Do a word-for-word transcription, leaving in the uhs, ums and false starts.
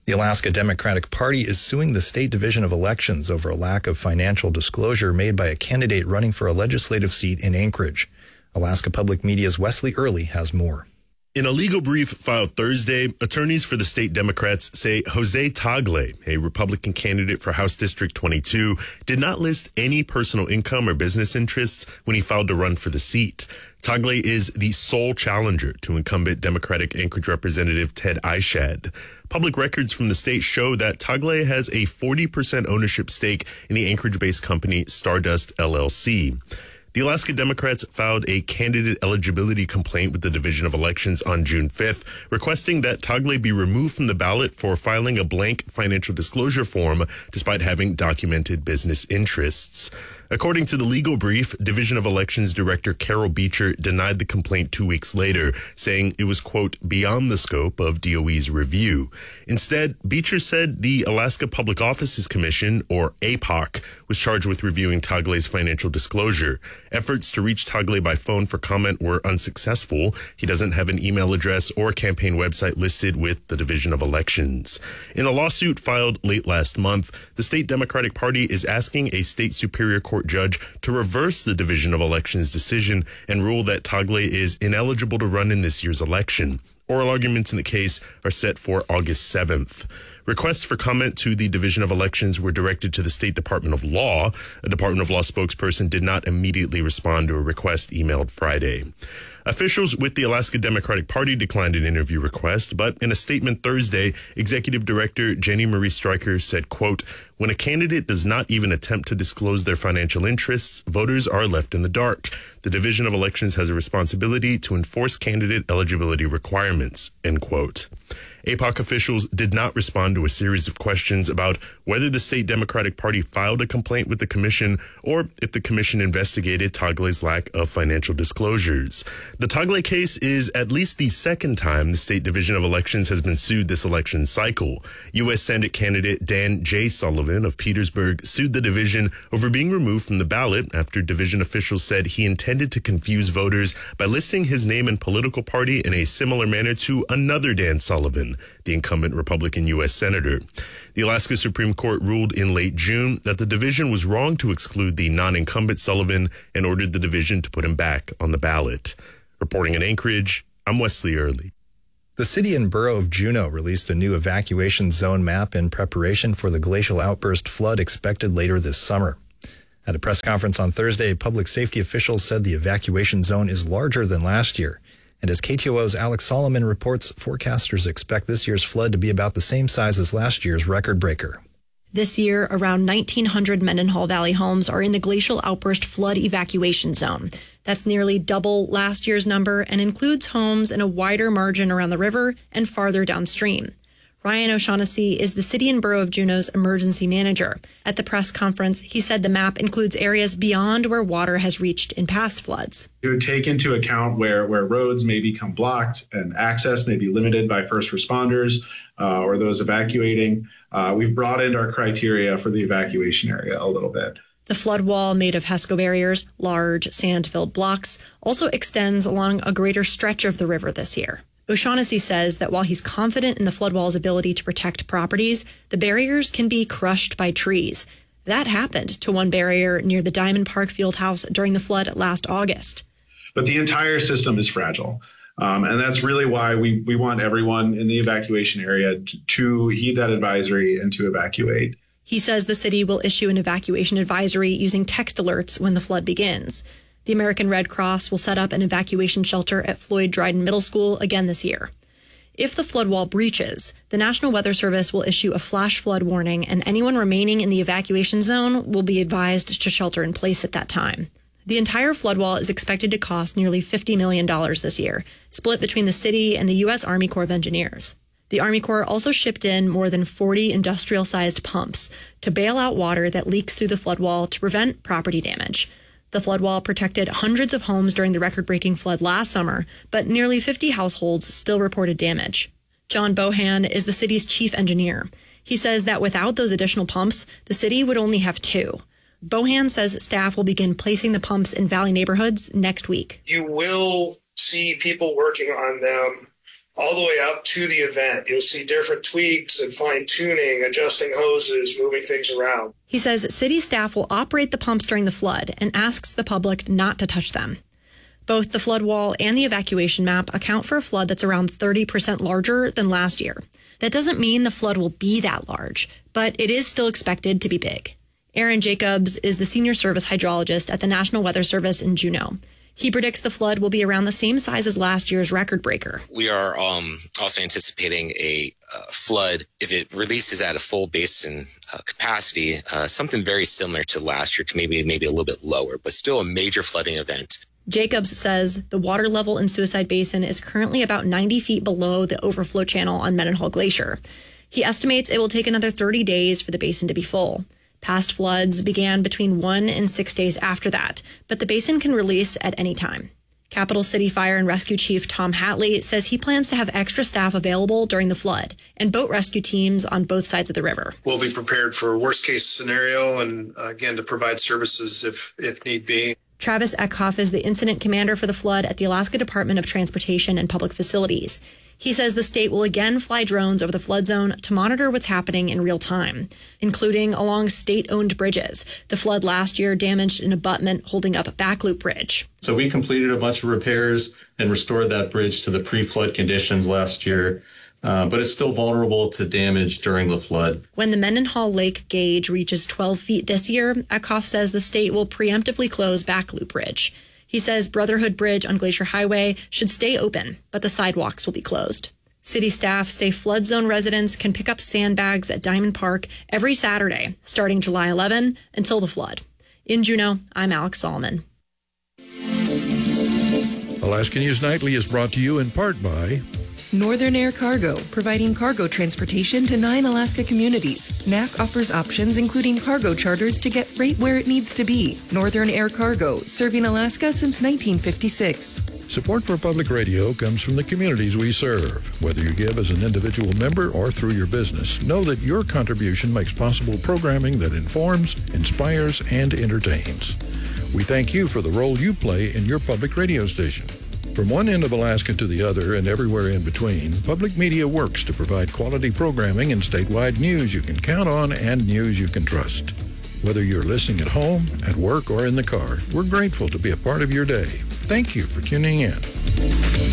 The Alaska Democratic Party is suing the State Division of Elections over a lack of financial disclosure made by a candidate running for a legislative seat in Anchorage. Alaska Public Media's Wesley Early has more. In a legal brief filed Thursday, attorneys for the state Democrats say Jose Tagle, a Republican candidate for House District twenty-two, did not list any personal income or business interests when he filed to run for the seat. Tagle is the sole challenger to incumbent Democratic Anchorage Representative Ted Eichad. Public records from the state show that Tagle has a forty percent ownership stake in the Anchorage-based company Stardust L L C. The Alaska Democrats filed a candidate eligibility complaint with the Division of Elections on June fifth, requesting that Tagle be removed from the ballot for filing a blank financial disclosure form despite having documented business interests. According to the legal brief, Division of Elections Director Carol Beecher denied the complaint two weeks later, saying it was, quote, beyond the scope of D O E's review. Instead, Beecher said the Alaska Public Offices Commission, or A P O C, was charged with reviewing Tagle's financial disclosure. Efforts to reach Tagle by phone for comment were unsuccessful. He doesn't have an email address or campaign website listed with the Division of Elections. In a lawsuit filed late last month, the state Democratic Party is asking a state Superior Court judge to reverse the Division of Elections decision and rule that Tagle is ineligible to run in this year's election. Oral arguments in the case are set for August seventh. Requests for comment to the Division of Elections were directed to the State Department of Law. A Department of Law spokesperson did not immediately respond to a request emailed Friday. Officials with the Alaska Democratic Party declined an interview request, but in a statement Thursday, Executive Director Jenny Marie Stryker said, quote, when a candidate does not even attempt to disclose their financial interests, voters are left in the dark. The Division of Elections has a responsibility to enforce candidate eligibility requirements, end quote. A P O C officials did not respond to a series of questions about whether the state Democratic Party filed a complaint with the commission or if the commission investigated Tagle's lack of financial disclosures. The Tagle case is at least the second time the State Division of Elections has been sued this election cycle. U S Senate candidate Dan J. Sullivan of Petersburg sued the division over being removed from the ballot after division officials said he intended to confuse voters by listing his name and political party in a similar manner to another Dan Sullivan, the incumbent Republican U S Senator. The Alaska Supreme Court ruled in late June that the division was wrong to exclude the non-incumbent Sullivan and ordered the division to put him back on the ballot. Reporting in Anchorage, I'm Wesley Early. The city and borough of Juneau released a new evacuation zone map in preparation for the glacial outburst flood expected later this summer. At a press conference on Thursday, public safety officials said the evacuation zone is larger than last year. And as K T O O's Alex Solomon reports, forecasters expect this year's flood to be about the same size as last year's record breaker. This year, around nineteen hundred Mendenhall Valley homes are in the glacial outburst flood evacuation zone. That's nearly double last year's number and includes homes in a wider margin around the river and farther downstream. Ryan O'Shaughnessy is the City and Borough of Juneau's emergency manager. At the press conference, he said the map includes areas beyond where water has reached in past floods. It would take into account where, where roads may become blocked and access may be limited by first responders uh, or those evacuating. Uh, we've broadened our criteria for the evacuation area a little bit. The flood wall, made of HESCO barriers, large sand-filled blocks, also extends along a greater stretch of the river this year. O'Shaughnessy says that while he's confident in the flood wall's ability to protect properties, the barriers can be crushed by trees. That happened to one barrier near the Diamond Park Fieldhouse during the flood last August. But the entire system is fragile. Um, and that's really why we, we want everyone in the evacuation area to, to heed that advisory and to evacuate. He says the city will issue an evacuation advisory using text alerts when the flood begins. The American Red Cross will set up an evacuation shelter at Floyd Dryden Middle School again this year. If the flood wall breaches, the National Weather Service will issue a flash flood warning, and anyone remaining in the evacuation zone will be advised to shelter in place at that time. The entire flood wall is expected to cost nearly fifty million dollars this year, split between the city and the U S Army Corps of Engineers. The Army Corps also shipped in more than forty industrial-sized pumps to bail out water that leaks through the flood wall to prevent property damage. The flood wall protected hundreds of homes during the record-breaking flood last summer, but nearly fifty households still reported damage. John Bohan is the city's chief engineer. He says that without those additional pumps, the city would only have two. Bohan says staff will begin placing the pumps in Valley neighborhoods next week. You will see people working on them all the way up to the event. You'll see different tweaks and fine tuning, adjusting hoses, moving things around. He says city staff will operate the pumps during the flood and asks the public not to touch them. Both the flood wall and the evacuation map account for a flood that's around thirty percent larger than last year. That doesn't mean the flood will be that large, but it is still expected to be big. Aaron Jacobs is the senior service hydrologist at the National Weather Service in Juneau. He predicts the flood will be around the same size as last year's record breaker. We are um, also anticipating a uh, flood, if it releases at a full basin uh, capacity, uh, something very similar to last year, to maybe maybe a little bit lower, but still a major flooding event. Jacobs says the water level in Suicide Basin is currently about ninety feet below the overflow channel on Mendenhall Glacier. He estimates it will take another thirty days for the basin to be full. Past floods began between one and six days after that, but the basin can release at any time. Capital City Fire and Rescue Chief Tom Hatley says he plans to have extra staff available during the flood and boat rescue teams on both sides of the river. We'll be prepared for a worst case scenario and, uh, again, to provide services if, if need be. Travis Eckhoff is the incident commander for the flood at the Alaska Department of Transportation and Public Facilities. He says the state will again fly drones over the flood zone to monitor what's happening in real time, including along state-owned bridges. The flood last year damaged an abutment holding up Backloop Bridge. So we completed a bunch of repairs and restored that bridge to the pre-flood conditions last year. Uh, but it's still vulnerable to damage during the flood. When the Mendenhall Lake gauge reaches twelve feet this year, Eckhoff says the state will preemptively close Backloop Bridge. He says Brotherhood Bridge on Glacier Highway should stay open, but the sidewalks will be closed. City staff say flood zone residents can pick up sandbags at Diamond Park every Saturday, starting July eleventh until the flood. In Juneau, I'm Alex Solomon. Alaska News Nightly is brought to you in part by Northern Air Cargo, providing cargo transportation to nine Alaska communities. N A C offers options including cargo charters to get freight where it needs to be. Northern Air Cargo, serving Alaska since nineteen fifty-six. Support for public radio comes from the communities we serve. Whether you give as an individual member or through your business, know that your contribution makes possible programming that informs, inspires, and entertains. We thank you for the role you play in your public radio station. From one end of Alaska to the other and everywhere in between, public media works to provide quality programming and statewide news you can count on and news you can trust. Whether you're listening at home, at work, or in the car, we're grateful to be a part of your day. Thank you for tuning in.